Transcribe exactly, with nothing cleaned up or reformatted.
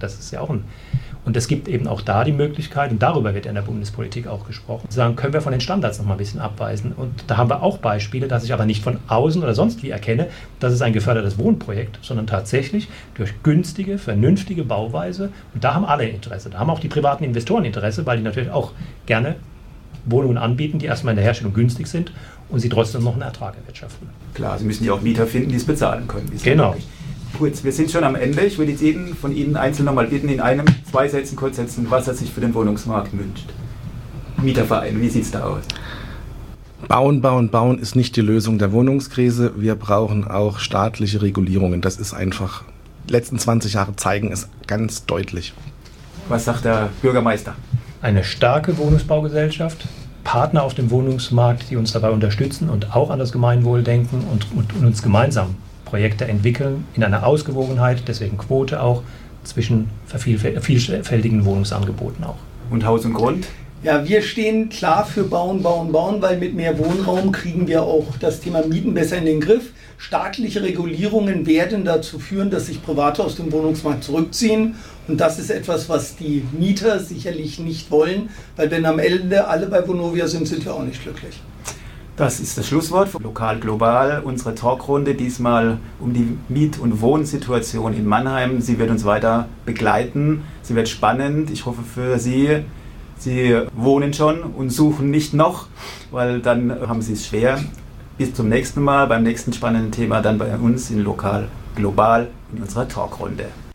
Das ist ja auch ein... Und es gibt eben auch da die Möglichkeit, und darüber wird in der Bundespolitik auch gesprochen, zu sagen, können wir von den Standards noch mal ein bisschen abweisen. Und da haben wir auch Beispiele, dass ich aber nicht von außen oder sonst wie erkenne, das ist ein gefördertes Wohnprojekt, sondern tatsächlich durch günstige, vernünftige Bauweise. Und da haben alle Interesse. Da haben auch die privaten Investoren Interesse, weil die natürlich auch gerne Wohnungen anbieten, die erstmal in der Herstellung günstig sind und sie trotzdem noch einen Ertrag erwirtschaften. Klar, sie müssen ja auch Mieter finden, die es bezahlen können. Genau. Kurz, wir sind schon am Ende. Ich würde jetzt jeden von Ihnen einzeln nochmal bitten, in einem, zwei Sätzen kurz setzen, was er sich für den Wohnungsmarkt wünscht. Mieterverein, wie sieht es da aus? Bauen, bauen, bauen ist nicht die Lösung der Wohnungskrise. Wir brauchen auch staatliche Regulierungen. Das ist einfach, die letzten zwanzig Jahre zeigen es ganz deutlich. Was sagt der Bürgermeister? Eine starke Wohnungsbaugesellschaft, Partner auf dem Wohnungsmarkt, die uns dabei unterstützen und auch an das Gemeinwohl denken und, und, und uns gemeinsam Projekte entwickeln in einer Ausgewogenheit, deswegen Quote auch, zwischen vielfältigen Wohnungsangeboten auch. Und Haus und Grund? Ja, wir stehen klar für Bauen, Bauen, Bauen, weil mit mehr Wohnraum kriegen wir auch das Thema Mieten besser in den Griff. Staatliche Regulierungen werden dazu führen, dass sich Private aus dem Wohnungsmarkt zurückziehen. Und das ist etwas, was die Mieter sicherlich nicht wollen, weil wenn am Ende alle bei Vonovia sind, sind wir auch nicht glücklich. Das ist das Schlusswort von Lokal Global, unsere Talkrunde diesmal um die Miet- und Wohnsituation in Mannheim. Sie wird uns weiter begleiten, sie wird spannend. Ich hoffe für Sie, Sie wohnen schon und suchen nicht noch, weil dann haben Sie es schwer. Bis zum nächsten Mal, beim nächsten spannenden Thema, dann bei uns in Lokal Global in unserer Talkrunde.